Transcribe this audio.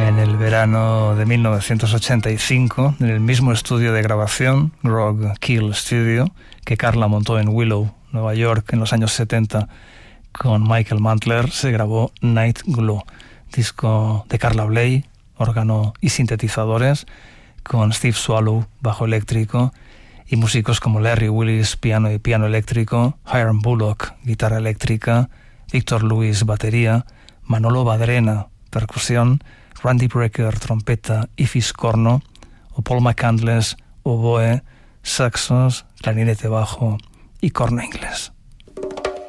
En el verano de 1985, en el mismo estudio de grabación, Grog Kill Studio, que Carla montó en Willow, Nueva York, en los años 70, con Michael Mantler, se grabó Night Glow, disco de Carla Bley, órgano y sintetizadores, con Steve Swallow, bajo eléctrico, y músicos como Larry Willis, piano y piano eléctrico, Hiram Bullock, guitarra eléctrica, Victor Lewis, batería, Manolo Badrena, percusión, Randy Brecker, trompeta y fiscorno, o Paul McCandless, oboe, saxos, clarinete bajo y corno inglés.